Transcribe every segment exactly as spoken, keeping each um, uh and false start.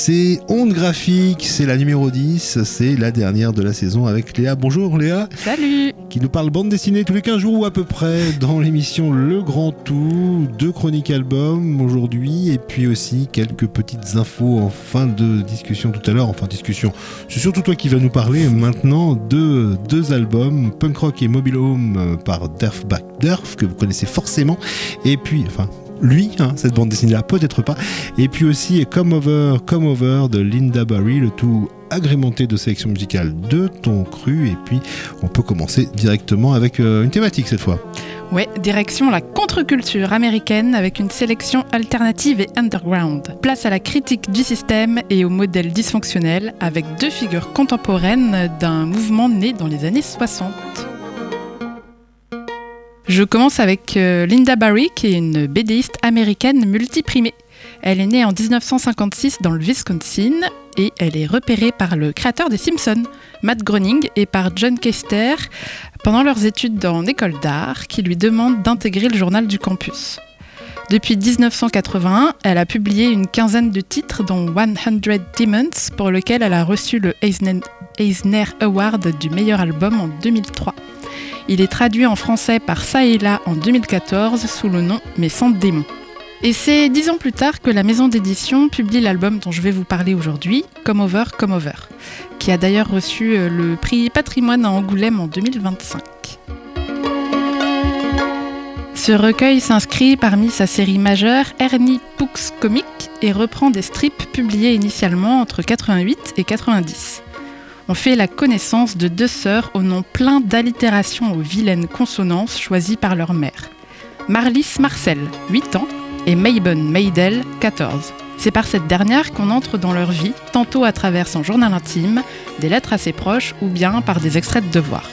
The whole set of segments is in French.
C'est Onde Graphique, c'est la numéro dix, c'est la dernière de la saison avec Léa. Bonjour Léa. Salut. Qui nous parle bande dessinée tous les quinze jours ou à peu près dans l'émission Le Grand Tout, deux chroniques albums aujourd'hui et puis aussi quelques petites infos en fin de discussion tout à l'heure. Enfin discussion, c'est surtout toi qui vas nous parler maintenant de deux albums, Punk Rock et Mobile Home par Derfback Derf, que vous connaissez forcément, et puis, enfin... lui, hein, cette bande dessinée-là, peut-être pas. Et puis aussi Come Over, Come Over de Lynda Barry, le tout agrémenté de sélection musicale de ton cru. Et puis, on peut commencer directement avec euh, une thématique cette fois. Ouais, direction la contre-culture américaine avec une sélection alternative et underground. Place à la critique du système et au modèle dysfonctionnel avec deux figures contemporaines d'un mouvement né dans les années soixante. Je commence avec euh, Lynda Barry, qui est une bédéiste américaine multiprimée. Elle est née en dix-neuf cent cinquante-six dans le Wisconsin et elle est repérée par le créateur des Simpsons, Matt Groening, et par John Kester pendant leurs études en école d'art, qui lui demandent d'intégrer le journal du campus. Depuis dix-neuf cent quatre-vingt-un, elle a publié une quinzaine de titres, dont cent Demons, pour lequel elle a reçu le Eisner, Eisner Award du meilleur album en deux mille trois. Il est traduit en français par Ça et Là en deux mille quatorze sous le nom Mais sans démons. Et c'est dix ans plus tard que la maison d'édition publie l'album dont je vais vous parler aujourd'hui, Come Over, Come Over, qui a d'ailleurs reçu le prix Patrimoine à Angoulême en deux mille vingt-cinq. Ce recueil s'inscrit parmi sa série majeure Ernie Pooks Comics et reprend des strips publiés initialement entre quatre-vingt-huit et quatre-vingt-dix. On fait la connaissance de deux sœurs au nom plein d'allitérations aux vilaines consonances choisies par leur mère. Marlies Marcel, huit ans, et Mabon Maydell, quatorze. C'est par cette dernière qu'on entre dans leur vie, tantôt à travers son journal intime, des lettres à ses proches ou bien par des extraits de devoirs.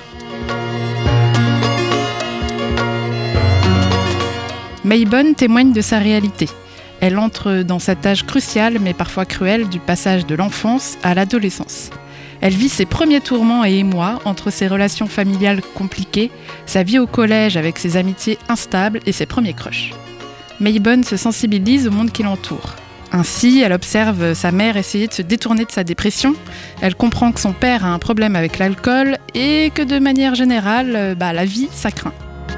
Mabon témoigne de sa réalité. Elle entre dans cet âge crucial mais parfois cruel du passage de l'enfance à l'adolescence. Elle vit ses premiers tourments et émois entre ses relations familiales compliquées, sa vie au collège avec ses amitiés instables et ses premiers crushs. Mabon se sensibilise au monde qui l'entoure. Ainsi, elle observe sa mère essayer de se détourner de sa dépression, elle comprend que son père a un problème avec l'alcool et que de manière générale, bah, la vie, ça craint.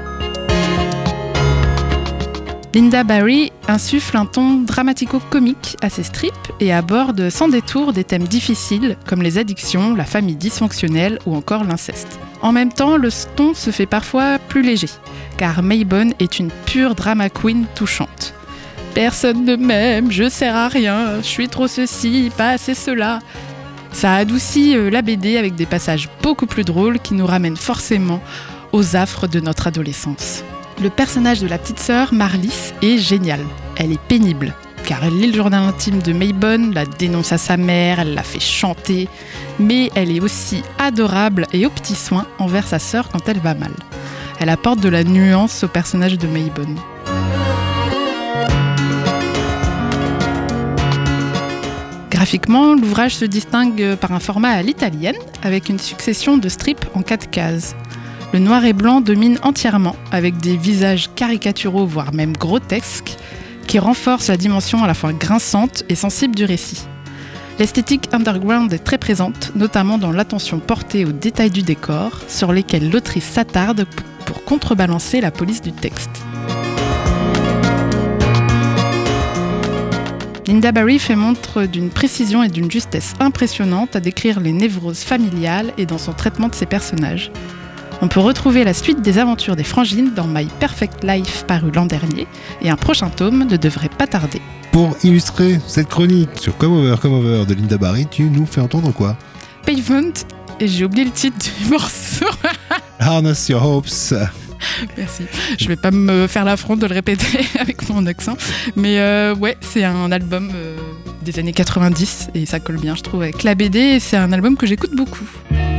Lynda Barry insuffle un ton dramatico-comique à ses strips et aborde sans détour des thèmes difficiles comme les addictions, la famille dysfonctionnelle ou encore l'inceste. En même temps, le ton se fait parfois plus léger, car Mabon est une pure drama queen touchante. « Personne ne m'aime, je sers à rien, je suis trop ceci, pas assez cela ». Ça adoucit la B D avec des passages beaucoup plus drôles qui nous ramènent forcément aux affres de notre adolescence. Le personnage de la petite sœur, Marlies, est génial. Elle est pénible, car elle lit le journal intime de Mabon, la dénonce à sa mère, elle la fait chanter, mais elle est aussi adorable et aux petits soins envers sa sœur quand elle va mal. Elle apporte de la nuance au personnage de Mabon. Graphiquement, l'ouvrage se distingue par un format à l'italienne, avec une succession de strips en quatre cases. Le noir et blanc domine entièrement, avec des visages caricaturaux, voire même grotesques, qui renforcent la dimension à la fois grinçante et sensible du récit. L'esthétique underground est très présente, notamment dans l'attention portée aux détails du décor, sur lesquels l'autrice s'attarde pour contrebalancer la police du texte. Lynda Barry fait montre d'une précision et d'une justesse impressionnantes à décrire les névroses familiales et dans son traitement de ses personnages. On peut retrouver la suite des aventures des frangines dans My Perfect Life paru l'an dernier et un prochain tome ne devrait pas tarder. Pour illustrer cette chronique sur Come Over, Come Over de Lynda Barry, tu nous fais entendre quoi ? Pavement, et j'ai oublié le titre du morceau. Harness Your Hopes. Merci. Je vais pas me faire l'affront de le répéter avec mon accent. Mais euh, ouais, c'est un album euh, des années quatre-vingt-dix et ça colle bien, je trouve, avec la B D. Et c'est un album que j'écoute beaucoup.